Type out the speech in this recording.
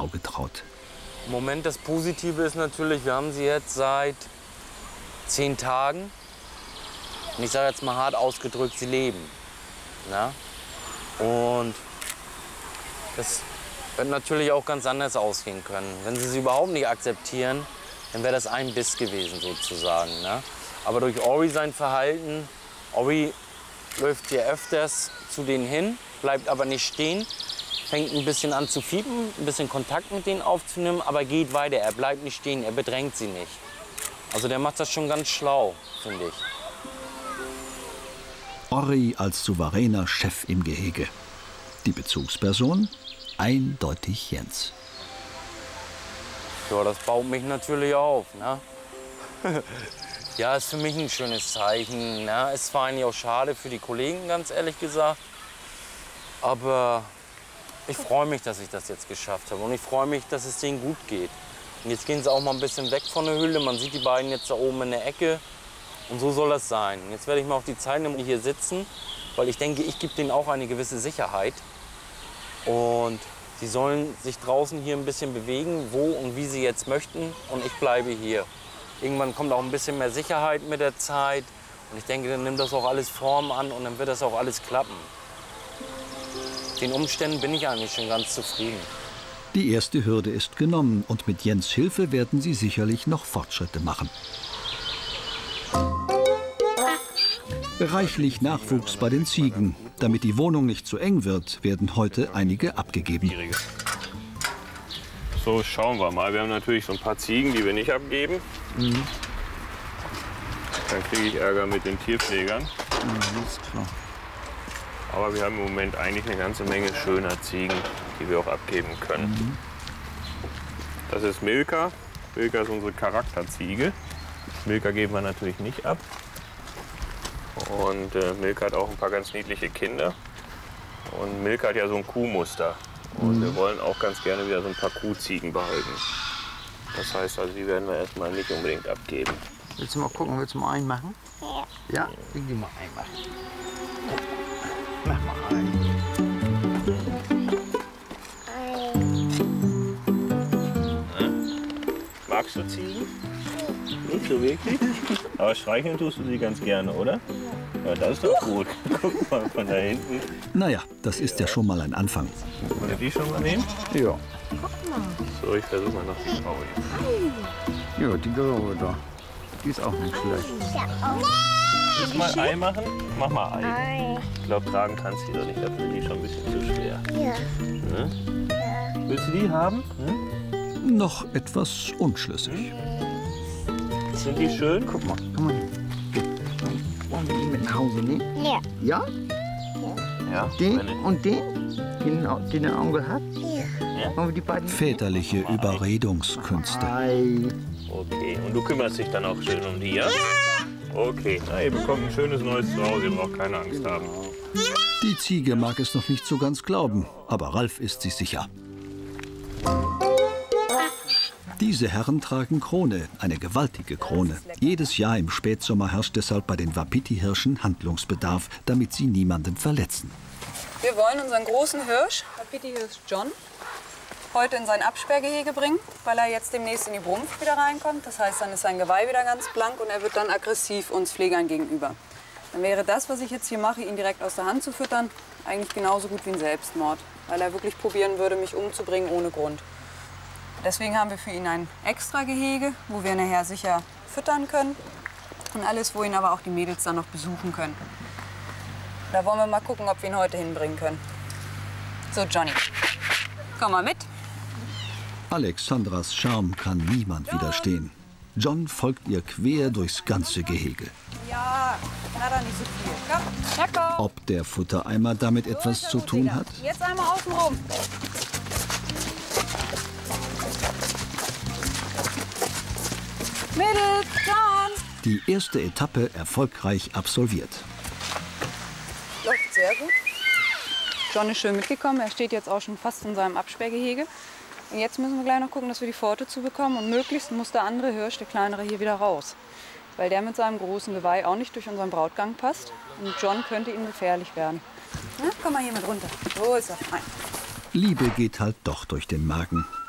Frau getraut. Im Moment das Positive ist natürlich, wir haben sie jetzt seit 10 Tagen. Und ich sage jetzt mal hart ausgedrückt, sie leben. Na? Und das wird natürlich auch ganz anders ausgehen können. Wenn sie überhaupt nicht akzeptieren, dann wäre das ein Biss gewesen sozusagen. Ne? Aber durch Ori sein Verhalten, Ori läuft hier öfters zu denen hin, bleibt aber nicht stehen, fängt ein bisschen an zu fiepen, ein bisschen Kontakt mit denen aufzunehmen, aber geht weiter, er bleibt nicht stehen, er bedrängt sie nicht. Also der macht das schon ganz schlau, finde ich. Ori als souveräner Chef im Gehege. Die Bezugsperson? Eindeutig Jens. Ja, das baut mich natürlich auf. Ne? Ja, ist für mich ein schönes Zeichen. Ne? Ist zwar eigentlich auch schade für die Kollegen, ganz ehrlich gesagt. Aber ich freue mich, dass ich das jetzt geschafft habe. Und ich freue mich, dass es denen gut geht. Und jetzt gehen sie auch mal ein bisschen weg von der Höhle. Man sieht die beiden jetzt da oben in der Ecke. Und so soll das sein. Jetzt werde ich mal auf die Zeit nehmen, die hier sitzen. Weil ich denke, ich gebe denen auch eine gewisse Sicherheit. Und sie sollen sich draußen hier ein bisschen bewegen, wo und wie sie jetzt möchten. Und ich bleibe hier. Irgendwann kommt auch ein bisschen mehr Sicherheit mit der Zeit. Und ich denke, dann nimmt das auch alles Form an und dann wird das auch alles klappen. Den Umständen bin ich eigentlich schon ganz zufrieden. Die erste Hürde ist genommen und mit Jens' Hilfe werden sie sicherlich noch Fortschritte machen. Reichlich Nachwuchs bei den Ziegen. Damit die Wohnung nicht zu eng wird, werden heute einige abgegeben. So, schauen wir mal. Wir haben natürlich so ein paar Ziegen, die wir nicht abgeben. Mhm. Dann kriege ich Ärger mit den Tierpflegern. Mhm, ist klar. Aber wir haben im Moment eigentlich eine ganze Menge schöner Ziegen, die wir auch abgeben können. Mhm. Das ist Milka. Milka ist unsere Charakterziege. Milka geben wir natürlich nicht ab. Und Milka hat auch ein paar ganz niedliche Kinder. Und Milka hat ja so ein Kuhmuster. Und wir wollen auch ganz gerne wieder so ein paar Kuhziegen behalten. Das heißt also, die werden wir erstmal nicht unbedingt abgeben. Willst du mal gucken, willst du mal einen machen? Ja. Ja? Will die mal einen machen? Mach mal einen. Magst du Ziegen? Nicht so wirklich? Aber streicheln tust du sie ganz gerne, oder? Ja, das ist doch gut. Guck mal von da hinten. Naja, das ist ja schon mal ein Anfang. Wollen wir die schon mal nehmen? Ja. So, ich versuche mal noch die Frau hier. Ja, die graue da. Die ist auch nicht schlecht. Willst du mal Ei machen? Mach mal Ei. Ich glaube, tragen kannst du die doch nicht. Dafür ist die schon ein bisschen zu schwer. Ja. Hm? Willst du die haben? Hm? Noch etwas unschlüssig. Sind die schön? Guck mal, komm mal hin. Wollen wir die mit nach Hause nehmen? Ja. Ja? Ja. Den und den? Den er Onkel hat? Ja. Wollen wir die beiden? Väterliche Überredungskünste. Ei. Okay, und du kümmerst dich dann auch schön um die, ja? Okay, na, ihr bekommt ein schönes neues Zuhause, ihr braucht keine Angst haben. Die Ziege mag es noch nicht so ganz glauben, aber Ralf ist sich sicher. Diese Herren tragen Krone, eine gewaltige Krone. Jedes Jahr im Spätsommer herrscht deshalb bei den Wapiti-Hirschen Handlungsbedarf, damit sie niemanden verletzen. Wir wollen unseren großen Hirsch, Wapiti-Hirsch John, heute in sein Absperrgehege bringen, weil er jetzt demnächst in die Brunft wieder reinkommt. Das heißt, dann ist sein Geweih wieder ganz blank und er wird dann aggressiv uns Pflegern gegenüber. Dann wäre das, was ich jetzt hier mache, ihn direkt aus der Hand zu füttern, eigentlich genauso gut wie ein Selbstmord, weil er wirklich probieren würde, mich umzubringen ohne Grund. Deswegen haben wir für ihn ein extra Gehege, wo wir nachher sicher füttern können und alles, wo ihn aber auch die Mädels dann noch besuchen können. Da wollen wir mal gucken, ob wir ihn heute hinbringen können. So, Johnny, komm mal mit. Alexandras Charme kann niemand widerstehen. John folgt ihr quer durchs ganze Gehege. Ja, hat er nicht so viel. Komm, ja, komm. Ob der Futtereimer damit etwas zu tun hat? Jetzt einmal außen rum. Mädels, John! Die erste Etappe erfolgreich absolviert. Läuft sehr gut. John ist schön mitgekommen. Er steht jetzt auch schon fast in seinem Absperrgehege. Und jetzt müssen wir gleich noch gucken, dass wir die Pforte zu bekommen. Und möglichst muss der andere Hirsch, der kleinere, hier wieder raus. Weil der mit seinem großen Geweih auch nicht durch unseren Brautgang passt. Und John könnte ihm gefährlich werden. Na, komm mal hier mit runter. So ist er. Fein. Liebe geht halt doch durch den Magen.